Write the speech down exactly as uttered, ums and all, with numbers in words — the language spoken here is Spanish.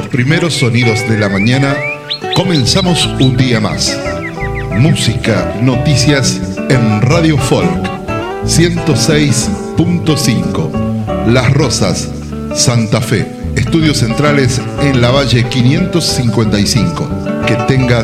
los primeros sonidos de la mañana, comenzamos un día más. Música, noticias en Radio Folk ciento seis punto cinco. Las Rosas, Santa Fe. Estudios centrales en la Valle quinientos cincuenta y cinco. Que tengas